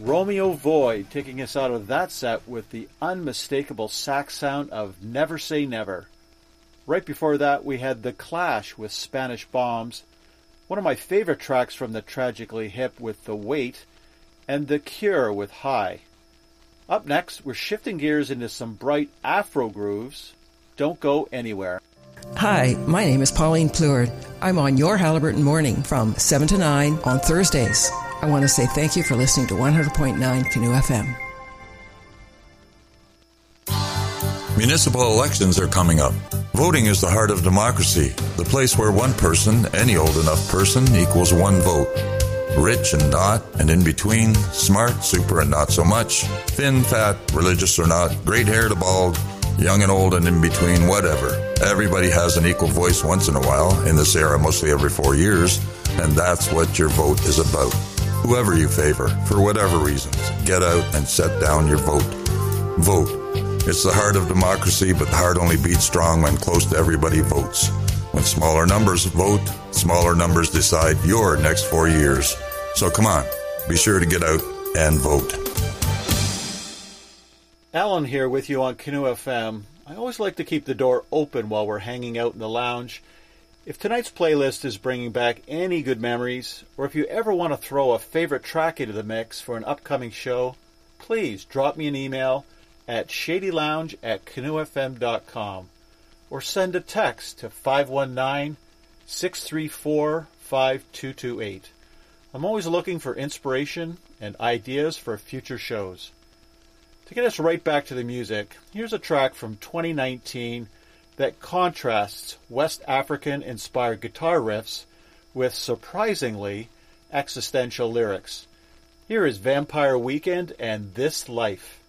Romeo Void taking us out of that set with the unmistakable sax sound of Never Say Never. Right before that, we had The Clash with Spanish Bombs, one of my favorite tracks from the Tragically Hip with The Weight, and The Cure with High. Up next, we're shifting gears into some bright Afro grooves. Don't go anywhere. Hi, my name is Pauline Pleward. I'm on Your Halliburton Morning from 7 to 9 on Thursdays. I want to say thank you for listening to 100.9 Canoe FM. Municipal elections are coming up. Voting is the heart of democracy, the place where one person, any old enough person, equals one vote. Rich and not, and in between, smart, super and not so much, thin, fat, religious or not, great-haired to bald, young and old and in between, whatever. Everybody has an equal voice once in a while, in this era mostly every 4 years, and that's what your vote is about. Whoever you favor, for whatever reasons, get out and set down your vote. Vote. It's the heart of democracy, but the heart only beats strong when close to everybody votes. When smaller numbers vote, smaller numbers decide your next 4 years. So come on, be sure to get out and vote. Alan here with you on Canoe FM. I always like to keep the door open while we're hanging out in the lounge. If tonight's playlist is bringing back any good memories, or if you ever want to throw a favorite track into the mix for an upcoming show, please drop me an email at shadylounge@canoefm.com or send a text to 519-634-5228. I'm always looking for inspiration and ideas for future shows. To get us right back to the music, here's a track from 2019 that contrasts West African-inspired guitar riffs with surprisingly existential lyrics. Here is Vampire Weekend and This Life.